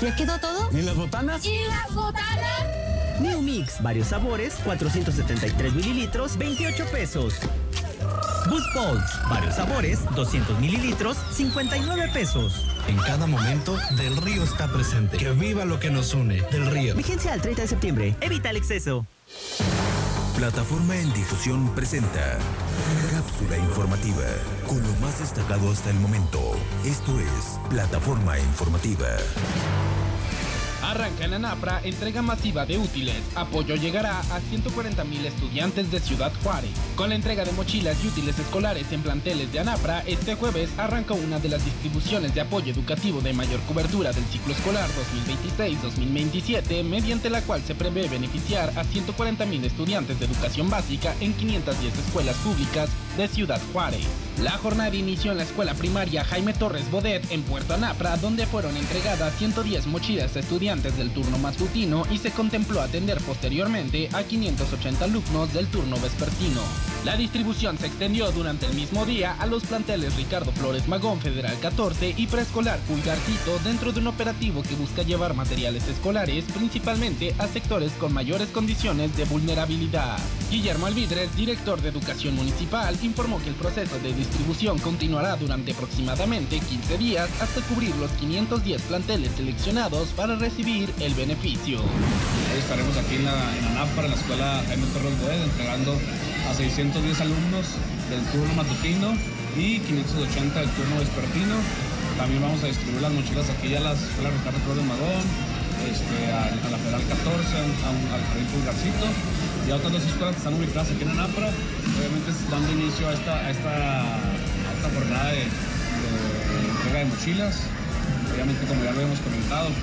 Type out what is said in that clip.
¿Ya quedó todo? ¿Y las botanas? ¿Y las botanas? New Mix, varios sabores, 473 mililitros, 28 pesos. Boost Balls, varios sabores, 200 mililitros, 59 pesos. En cada momento, Del Río está presente. Que viva lo que nos une. Del Río. Vigencia al 30 de septiembre. Evita el exceso. Plataforma en Difusión presenta Cápsula Informativa, con lo más destacado hasta el momento. Esto es Plataforma Informativa. Arranca en ANAPRA entrega masiva de útiles. Apoyo llegará a 140,000 estudiantes de Ciudad Juárez. Con la entrega de mochilas y útiles escolares en planteles de ANAPRA, este jueves arranca una de las distribuciones de apoyo educativo de mayor cobertura del ciclo escolar 2026-2027, mediante la cual se prevé beneficiar a 140,000 estudiantes de educación básica en 510 escuelas públicas de Ciudad Juárez. La jornada inició en la escuela primaria Jaime Torres Bodet en Puerto ANAPRA, donde fueron entregadas 110 mochilas a estudiantes del turno matutino y se contempló atender posteriormente a 580 alumnos del turno vespertino. La distribución se extendió durante el mismo día a los planteles Ricardo Flores Magón Federal 14 y Preescolar Pulgarcito, dentro de un operativo que busca llevar materiales escolares principalmente a sectores con mayores condiciones de vulnerabilidad. Guillermo Alvidres, director de Educación Municipal, informó que el proceso de distribución continuará durante aproximadamente 15 días hasta cubrir los 510 planteles seleccionados para recibir el beneficio. Hoy estaremos aquí en ANAPRA, en la escuela Jaime Torres Bodet, entregando a 610 alumnos del turno matutino y 580 del turno vespertino. También vamos a distribuir las mochilas aquí a la escuela Ricardo Flores Magón, a la Federal 14, al Jardín Pulgarcito y a otras dos escuelas que están ubicadas aquí en ANAPRA. Obviamente dando inicio a esta jornada de entrega de mochilas. Obviamente, como ya lo hemos comentado,